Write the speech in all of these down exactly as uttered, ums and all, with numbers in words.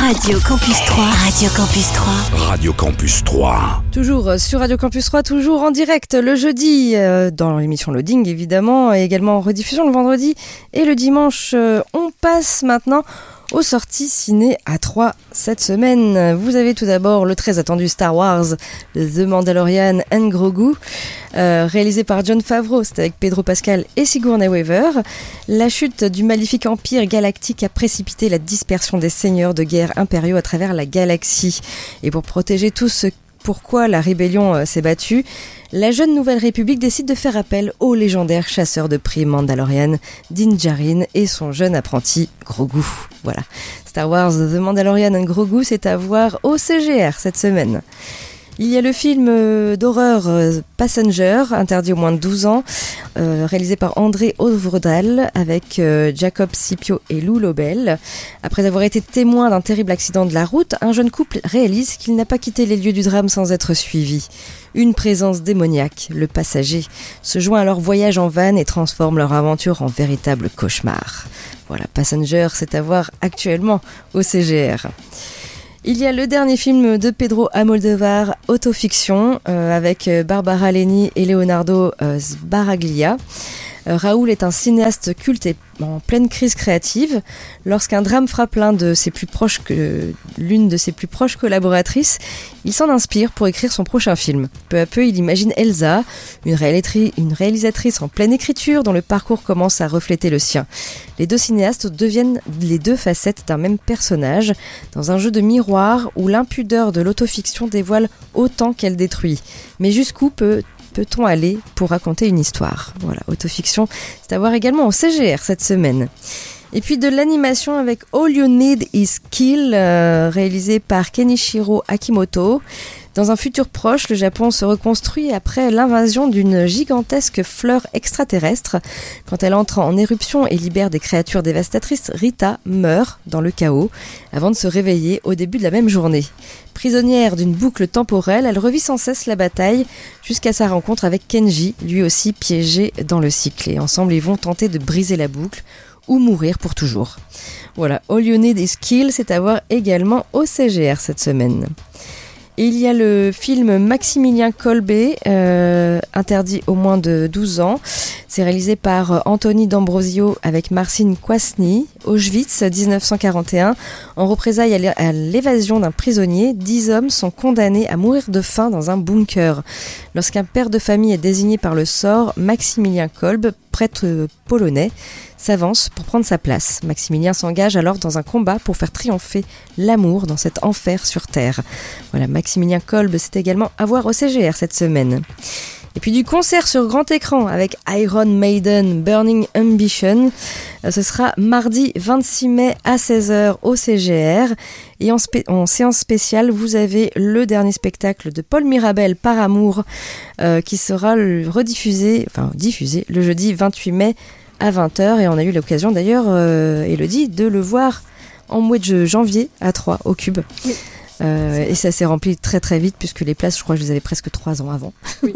Radio Campus trois. Radio Campus trois. Radio Campus trois. Toujours sur Radio Campus trois, toujours en direct le jeudi, euh, dans l'émission Loading évidemment, et également en rediffusion le vendredi et le dimanche. Euh, on passe maintenant aux sorties ciné à trois cette semaine. Vous avez tout d'abord le très attendu Star Wars, The Mandalorian and Grogu, euh, réalisé par Jon Favreau, c'est avec Pedro Pascal et Sigourney Weaver. La chute du maléfique empire galactique a précipité la dispersion des seigneurs de guerre impériaux à travers la galaxie. Et pour protéger tout ce pourquoi la rébellion euh, s'est battue, la jeune Nouvelle République décide de faire appel au légendaire chasseur de primes Mandalorian, Din Djarin, et son jeune apprenti Grogu. Voilà. Star Wars The Mandalorian and Grogu, c'est à voir au C G R cette semaine. Il y a le film euh, d'horreur euh, Passenger, interdit aux moins de douze ans, euh, réalisé par André Øvredal avec euh, Jacob Scipio et Lou Lobel. Après avoir été témoin d'un terrible accident de la route, un jeune couple réalise qu'il n'a pas quitté les lieux du drame sans être suivi. Une présence démoniaque, le passager, se joint à leur voyage en van et transforme leur aventure en véritable cauchemar. Voilà, Passenger, c'est à voir actuellement au C G R. Il y a le dernier film de Pedro Almodóvar, Autofiction, euh, avec Barbara Leni et Leonardo euh, Sbaraglia. Euh, Raoul est un cinéaste culte et en pleine crise créative. Lorsqu'un drame frappe l'un de ses plus proches que, l'une de ses plus proches collaboratrices, il s'en inspire pour écrire son prochain film. Peu à peu, il imagine Elsa, une, réalisatrice, une réalisatrice en pleine écriture dont le parcours commence à refléter le sien. Les deux cinéastes deviennent les deux facettes d'un même personnage, dans un jeu de miroir où l'impudeur de l'autofiction dévoile autant qu'elle détruit. Mais jusqu'où peut peut-on aller pour raconter une histoire? Voilà, Autofiction, c'est à voir également au C G R cette semaine. Et puis de l'animation avec All You Need Is Kill, euh, réalisé par Kenichiro Akimoto. Dans un futur proche, le Japon se reconstruit après l'invasion d'une gigantesque fleur extraterrestre. Quand elle entre en éruption et libère des créatures dévastatrices, Rita meurt dans le chaos avant de se réveiller au début de la même journée. Prisonnière d'une boucle temporelle, elle revit sans cesse la bataille jusqu'à sa rencontre avec Kenji, lui aussi piégé dans le cycle. Et ensemble, ils vont tenter de briser la boucle ou mourir pour toujours. Voilà, All You Need Is Kill, c'est à voir également au C G R cette semaine. Et il y a le film Maximilien Kolbe, euh, interdit aux moins de douze ans. C'est réalisé par Anthony D'Ambrosio avec Marcin Kwasny. Auschwitz, dix-neuf cent quarante et un. En représailles à l'évasion d'un prisonnier, dix hommes sont condamnés à mourir de faim dans un bunker. Lorsqu'un père de famille est désigné par le sort, Maximilien Kolbe, prêtre polonais, s'avance pour prendre sa place. Maximilien s'engage alors dans un combat pour faire triompher l'amour dans cet enfer sur terre. Voilà, Maximilien Kolbe, c'est également à voir au C G R cette semaine. Et puis du concert sur grand écran avec Iron Maiden, Burning Ambition. Ce sera mardi vingt-six mai à seize heures au C G R. Et en, spé- en séance spéciale, vous avez le dernier spectacle de Paul Mirabel, Par Amour, euh, qui sera le rediffusé, enfin diffusé le jeudi vingt-huit mai à vingt heures. Et on a eu l'occasion d'ailleurs, euh, Elodie, de le voir en mois de janvier à Troyes, au Cube. Oui. Euh, et ça s'est rempli très très vite puisque les places, je crois que je les avais presque trois ans avant. Oui.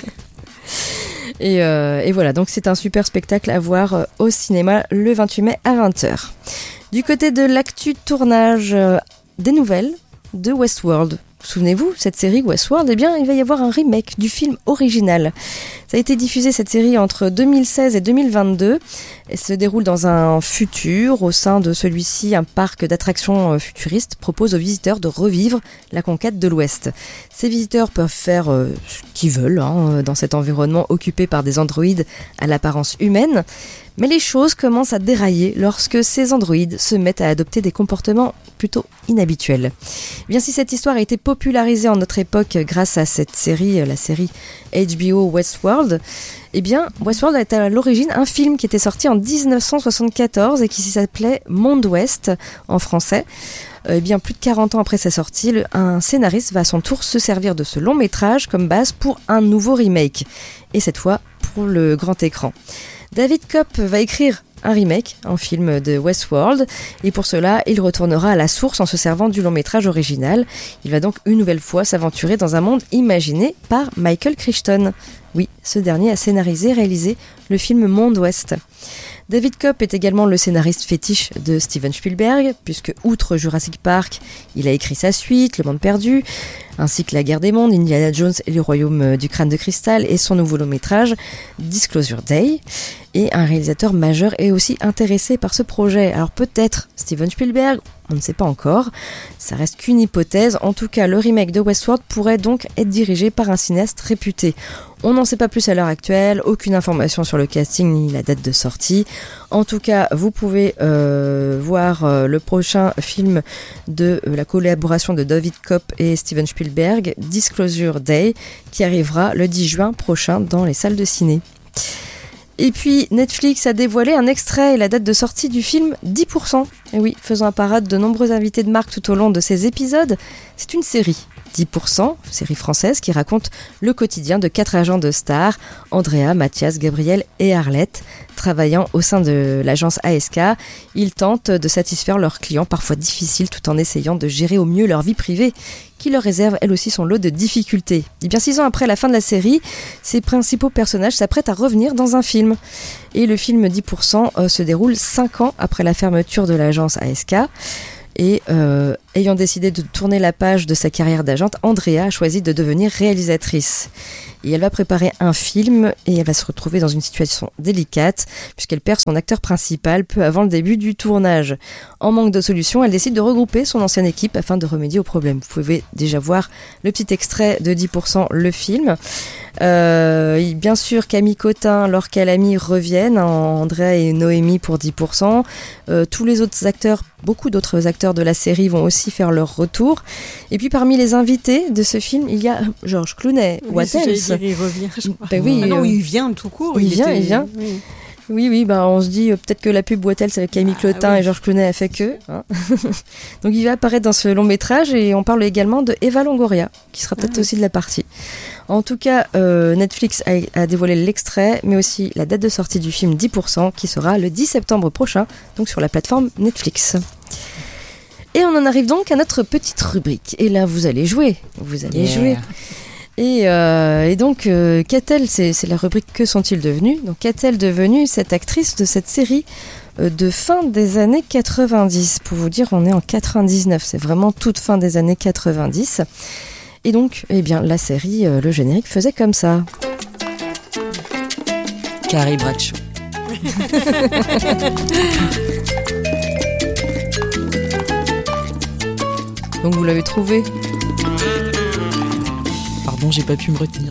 et, euh, et voilà, donc c'est un super spectacle à voir au cinéma le vingt-huit mai à vingt heures. Du côté de l'actu tournage, euh, des nouvelles de Westworld. Souvenez-vous, cette série Westworld, eh bien, il va y avoir un remake du film original. Ça a été diffusé, cette série, entre deux mille seize et deux mille vingt-deux. Elle se déroule dans un futur. Au sein de celui-ci, un parc d'attractions futuristes propose aux visiteurs de revivre la conquête de l'Ouest. Ces visiteurs peuvent faire euh, ce qu'ils veulent hein, dans cet environnement occupé par des androïdes à l'apparence humaine. Mais les choses commencent à dérailler lorsque ces androïdes se mettent à adopter des comportements plutôt inhabituels. Bien, si cette histoire a été popularisée en notre époque grâce à cette série, la série H B O Westworld, eh bien, Westworld était à l'origine un film qui était sorti en dix-neuf cent soixante-quatorze et qui s'appelait Monde Ouest en français. Eh bien, plus de quarante ans après sa sortie, un scénariste va à son tour se servir de ce long métrage comme base pour un nouveau remake. Et cette fois, pour le grand écran. David Koepp va écrire un remake, un film de Westworld, et pour cela, il retournera à la source en se servant du long métrage original. Il va donc une nouvelle fois s'aventurer dans un monde imaginé par Michael Crichton. Oui, ce dernier a scénarisé et réalisé le film Monde Ouest. David Koepp est également le scénariste fétiche de Steven Spielberg, puisque outre Jurassic Park, il a écrit sa suite, Le Monde Perdu, ainsi que La Guerre des Mondes, Indiana Jones et le Royaume du Crâne de Cristal, et son nouveau long métrage, Disclosure Day. Et un réalisateur majeur est aussi intéressé par ce projet. Alors peut-être Steven Spielberg, on ne sait pas encore, ça reste qu'une hypothèse. En tout cas, le remake de Westworld pourrait donc être dirigé par un cinéaste réputé. On n'en sait pas plus à l'heure actuelle, aucune information sur le casting ni la date de sortie. En tout cas, vous pouvez euh, voir euh, le prochain film de euh, la collaboration de David Koepp et Steven Spielberg, Disclosure Day, qui arrivera le dix juin prochain dans les salles de ciné. Et puis Netflix a dévoilé un extrait et la date de sortie du film dix pour cent. Et oui, faisant apparaître de nombreux invités de marque tout au long de ces épisodes. C'est une série, dix pour cent, série française qui raconte le quotidien de quatre agents de Star, Andrea, Mathias, Gabriel et Arlette. Travaillant au sein de l'agence A S K, ils tentent de satisfaire leurs clients parfois difficiles tout en essayant de gérer au mieux leur vie privée, qui leur réserve elle aussi son lot de difficultés. Et bien six ans après la fin de la série, ces principaux personnages s'apprêtent à revenir dans un film. Et le film dix pour cent euh, se déroule cinq ans après la fermeture de l'agence A S K. Et euh, ayant décidé de tourner la page de sa carrière d'agente, Andrea a choisi de devenir réalisatrice. Et elle va préparer un film et elle va se retrouver dans une situation délicate puisqu'elle perd son acteur principal peu avant le début du tournage. En manque de solution, elle décide de regrouper son ancienne équipe afin de remédier au problème. Vous pouvez déjà voir le petit extrait de dix pour cent, le film. Euh, bien sûr, Camille Cotin, Laure Calamy reviennent, Andrea et Noémie pour dix pour cent. Euh, tous les autres acteurs, beaucoup d'autres acteurs de la série vont aussi faire leur retour. Et puis parmi les invités de ce film, il y a Georges Clooney. Oui, What si else? Il revient, je crois. Ben oui, ah non, euh, il vient tout court. il il vient, était... il vient. Oui. Oui, oui, bah on se dit euh, peut-être que la pub What else avec Camille Ah, Clotin oui. et Georges Clooney a fait que. Hein. Donc il va apparaître dans ce long métrage et on parle également de Eva Longoria, qui sera peut-être Ah. aussi de la partie. En tout cas, euh, Netflix a, a dévoilé l'extrait, mais aussi la date de sortie du film dix pour cent, qui sera le dix septembre prochain, donc sur la plateforme Netflix. Et on en arrive donc à notre petite rubrique. Et là, vous allez jouer. Vous allez Yeah. jouer. Et, euh, et donc, euh, qu'est-elle, c'est, c'est la rubrique Que sont-ils devenus? Donc, qu'est-elle devenue cette actrice de cette série euh, de fin des années quatre-vingt-dix? Pour vous dire, on est en quatre-vingt-dix-neuf, c'est vraiment toute fin des années quatre-vingt-dix. Et donc, eh bien, la série, euh, le générique faisait comme ça. Carrie Bradshaw. Donc, vous l'avez trouvé? Pardon, j'ai pas pu me retenir.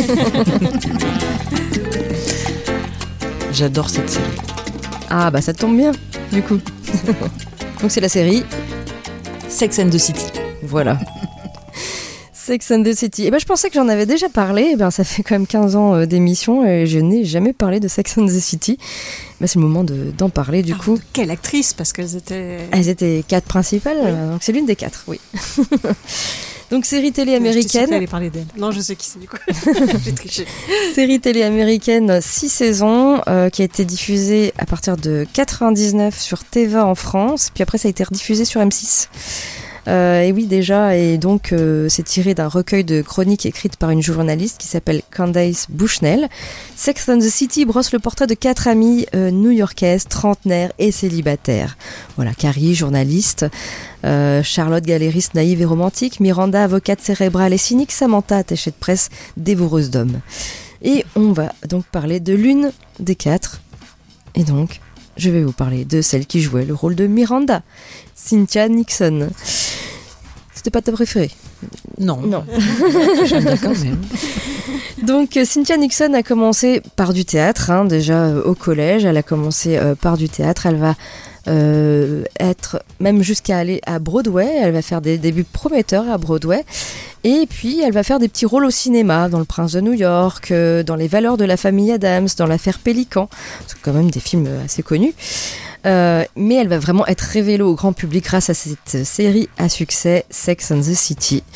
J'adore cette série. Ah, bah ça tombe bien, du coup. Donc, c'est la série. Sex and the City. Voilà. Sex and the City. Et ben, je pensais que j'en avais déjà parlé. Et ben, ça fait quand même quinze ans euh, d'émission et je n'ai jamais parlé de Sex and the City. Ben, c'est le moment de, d'en parler, du Ah, coup. Quelle actrice, parce qu'elles étaient... Elles étaient quatre principales, Oui. euh, donc c'est l'une des quatre, oui. Donc, série télé J'étais sûre américaine. qu'elle allait parler d'elle. Non, je sais qui c'est, du coup. J'ai triché. Série télé américaine, six saisons, euh, qui a été diffusée à partir de quatre-vingt-dix-neuf sur T V A en France. Puis après, ça a été rediffusé sur M six. Euh, et oui, déjà, et donc euh, c'est tiré d'un recueil de chroniques écrites par une journaliste qui s'appelle Candace Bushnell. Sex and the City brosse le portrait de quatre amies euh, new-yorkaises, trentenaires et célibataires. Voilà, Carrie, journaliste, euh, Charlotte, galériste naïve et romantique, Miranda, avocate cérébrale et cynique, Samantha, attachée de presse, dévoreuse d'hommes. Et on va donc parler de l'une des quatre. Et donc, je vais vous parler de celle qui jouait le rôle de Miranda, Cynthia Nixon. C'était pas ta préférée? Non. Non. J'aime bien quand même. Donc, Cynthia Nixon a commencé par du théâtre, hein, déjà euh, au collège. Elle a commencé euh, par du théâtre. Elle va euh, être même jusqu'à aller à Broadway. Elle va faire des débuts prometteurs à Broadway. Et puis, elle va faire des petits rôles au cinéma, dans Le Prince de New York, euh, dans Les Valeurs de la famille Adams, dans L'Affaire Pélican. C'est quand même des films assez connus. Euh, mais elle va vraiment être révélée au grand public grâce à cette série à succès, Sex and the City.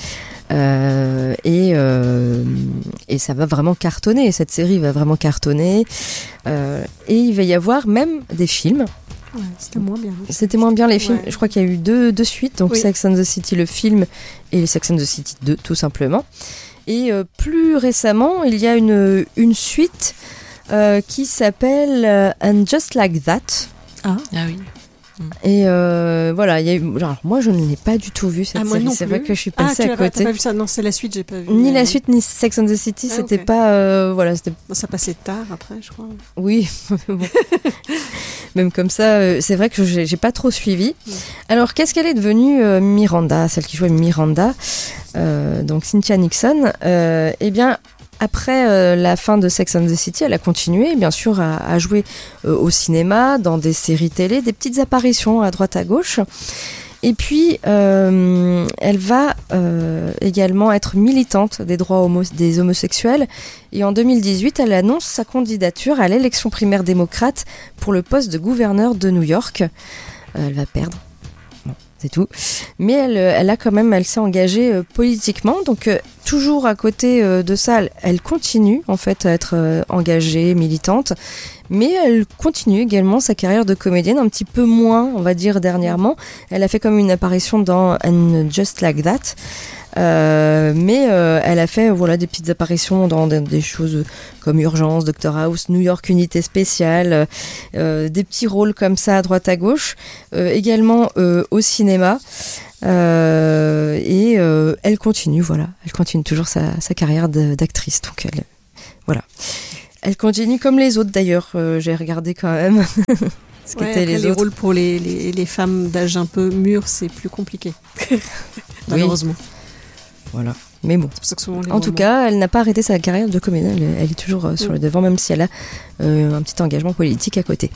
Euh, et, euh, et ça va vraiment cartonner, cette série va vraiment cartonner. Euh, et il va y avoir même des films. Ouais, c'était moins bien. C'était moins bien les films. Ouais. Je crois qu'il y a eu deux, deux suites, donc oui. Sex and the City, le film, et Sex and the City deux, tout simplement. Et euh, plus récemment, il y a une, une suite euh, qui s'appelle euh, And Just Like That. Ah, Ah oui. Et euh, voilà, il y a eu, alors moi je ne l'ai pas du tout vu cette ah, moi série. non C'est plus. vrai que je suis Ah, passée tu à l'as pas, côté. t'as pas vu ça? Non, c'est la suite, j'ai pas vu. Ni mais... la suite ni Sex and the City, Ah, c'était okay. pas euh, voilà, c'était Bon, ça passait tard après, je crois. oui. Bon. Même comme ça, euh, c'est vrai que j'ai, j'ai pas trop suivi. Ouais. Alors qu'est-ce qu'elle est devenue euh, Miranda, celle qui jouait Miranda, euh, donc Cynthia Nixon. Euh, eh bien. Après euh, la fin de Sex and the City, elle a continué, bien sûr, à, à jouer euh, au cinéma, dans des séries télé, des petites apparitions à droite à gauche. Et puis, euh, elle va euh, également être militante des droits homo- des homosexuels. Et en deux mille dix-huit, elle annonce sa candidature à l'élection primaire démocrate pour le poste de gouverneur de New York. Euh, elle va perdre. C'est tout. Mais elle, elle a quand même, elle s'est engagée euh, politiquement. Donc, euh, toujours à côté euh, de ça, elle, elle continue en fait à être euh, engagée, militante. Mais elle continue également sa carrière de comédienne, un petit peu moins, on va dire, dernièrement. Elle a fait comme une apparition dans And Just Like That. Euh, mais euh, elle a fait voilà des petites apparitions dans des, des choses comme Urgence, Doctor House, New York Unité Spéciale, euh, des petits rôles comme ça à droite à gauche, euh, également euh, au cinéma. Euh, et euh, elle continue, voilà, elle continue toujours sa, sa carrière de, d'actrice. Donc elle, voilà, elle continue comme les autres d'ailleurs. Euh, j'ai regardé quand même. Ce Ouais, qu'étaient après, les, les autres. rôles pour les, les, les femmes d'âge un peu mûr, c'est plus compliqué. Malheureusement. Voilà. Mais bon. C'est pour ça que souvent, les En tout romans- cas, elle n'a pas arrêté sa carrière de comédienne. Elle, elle est toujours euh, sur Mm. le devant, même si elle a euh, un petit engagement politique à côté.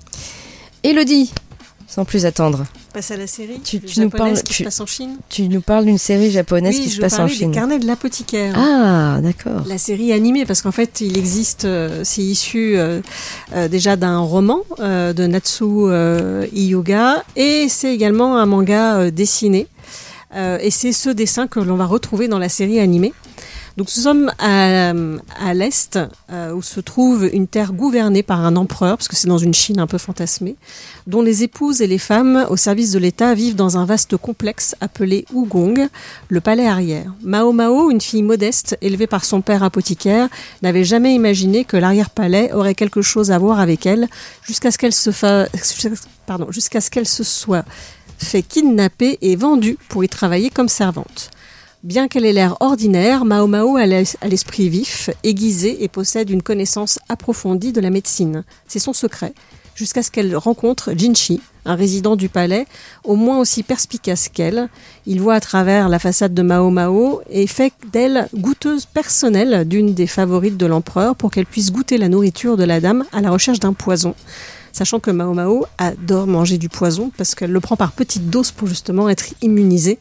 Élodie, sans plus attendre, Passe à la série. Tu- le tu nous japonaise parles- qui tu- se passe en Chine. tu nous parles d'une série japonaise Oui, qui je se passe en parlais Chine. des Carnets de l'apothicaire. Ah, d'accord. La série animée, parce qu'en fait, il existe, euh, c'est issu euh, euh, déjà d'un roman euh, de Natsu euh, Hyuga, et c'est également un manga euh, dessiné. Euh, et c'est ce dessin que l'on va retrouver dans la série animée. Donc nous sommes à, à l'est, euh, où se trouve une terre gouvernée par un empereur, parce que c'est dans une Chine un peu fantasmée, dont les épouses et les femmes au service de l'État vivent dans un vaste complexe appelé Wugong, le palais arrière. Mao Mao, une fille modeste, élevée par son père apothicaire, n'avait jamais imaginé que l'arrière-palais aurait quelque chose à voir avec elle, jusqu'à ce qu'elle se, fa... Pardon, jusqu'à ce qu'elle se soit fait kidnapper et vendue pour y travailler comme servante. Bien qu'elle ait l'air ordinaire, Mao Mao a l'esprit vif, aiguisé et possède une connaissance approfondie de la médecine. C'est son secret, jusqu'à ce qu'elle rencontre Jinshi, un résident du palais, au moins aussi perspicace qu'elle. Il voit à travers la façade de Mao Mao et fait d'elle goûteuse personnelle d'une des favorites de l'empereur pour qu'elle puisse goûter la nourriture de la dame à la recherche d'un poison. Sachant que Mao Mao adore manger du poison parce qu'elle le prend par petites doses pour justement être immunisée.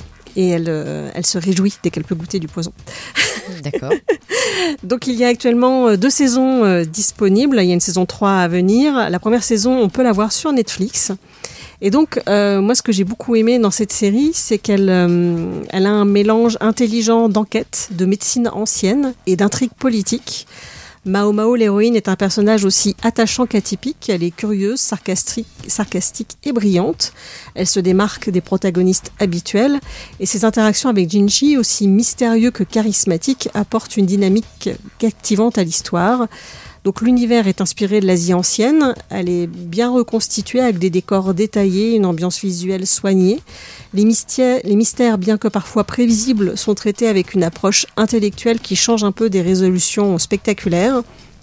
Et elle, euh, elle se réjouit dès qu'elle peut goûter du poison. D'accord. Donc il y a actuellement deux saisons euh, disponibles. Il y a une saison trois à venir. La première saison, on peut la voir sur Netflix. Et donc, euh, moi, ce que j'ai beaucoup aimé dans cette série, c'est qu'elle euh, elle a un mélange intelligent d'enquête, de médecine ancienne et d'intrigue politique. Mao Mao, l'héroïne, est un personnage aussi attachant qu'atypique. Elle est curieuse, sarcastique, sarcastique et brillante. Elle se démarque des protagonistes habituels. Et ses interactions avec Jinshi, aussi mystérieux que charismatique, apportent une dynamique captivante à l'histoire. Donc l'univers est inspiré de l'Asie ancienne. Elle est bien reconstituée avec des décors détaillés, une ambiance visuelle soignée. Les mystères, les mystères, bien que parfois prévisibles, sont traités avec une approche intellectuelle qui change un peu des résolutions spectaculaires.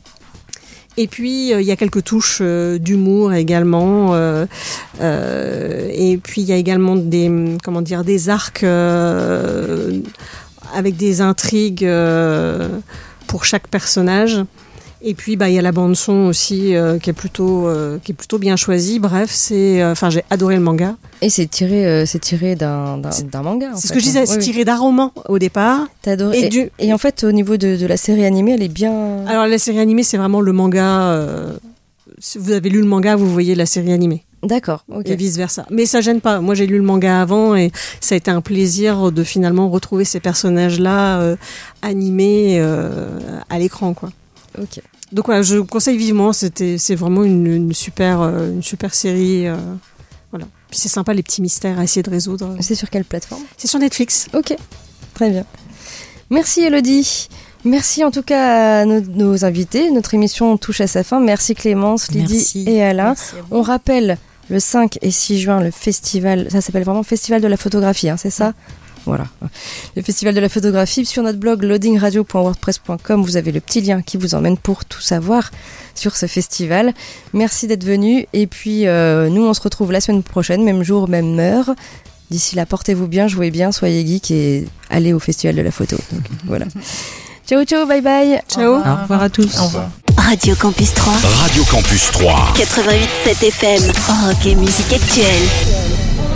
Et puis, euh, il y a quelques touches euh, d'humour également. Euh, euh, et puis, il y a également des, comment dire, des arcs euh, avec des intrigues euh, pour chaque personnage. Et puis, bah, il y a la bande son aussi euh, qui est plutôt, euh, qui est plutôt bien choisie. Bref, c'est, enfin, euh, j'ai adoré le manga. Et c'est tiré, euh, c'est tiré d'un, d'un, d'un manga. C'est en ce fait, que je disais, hein. c'est Oui, tiré d'un roman au départ. T'as adoré. Et, Et, du... et en fait, au niveau de, de la série animée, elle est bien. Alors, la série animée, c'est vraiment le manga. Euh... Si vous avez lu le manga, vous voyez la série animée. D'accord, ok. Et vice versa. Mais ça gêne pas. Moi, j'ai lu le manga avant et ça a été un plaisir de finalement retrouver ces personnages-là euh, animés euh, à l'écran, quoi. Ok. Donc voilà, je conseille vivement. C'était, c'est vraiment une, une super, euh, une super série. Euh, voilà. Puis c'est sympa les petits mystères à essayer de résoudre. C'est sur quelle plateforme ? C'est sur Netflix. Ok, très bien. Merci Elodie. Merci en tout cas à nos, nos invités. Notre émission touche à sa fin. Merci Clémence, Lydie Merci. et Alain. Merci à vous. On rappelle le cinq et six juin le festival, ça s'appelle vraiment Festival de la photographie, hein, c'est ça ? Voilà. Le Festival de la photographie. Sur notre blog loading radio point wordpress point com, vous avez le petit lien qui vous emmène pour tout savoir sur ce festival. Merci d'être venus. Et puis, euh, nous, on se retrouve la semaine prochaine, même jour, même heure. D'ici là, portez-vous bien, jouez bien, soyez geeks et allez au Festival de la photo. Donc, voilà. Ciao, ciao, bye bye. Ciao. Au revoir à tous. Au revoir. Radio Campus trois, Radio Campus trois. quatre-vingt-huit virgule sept F M. Rock et musique actuelle.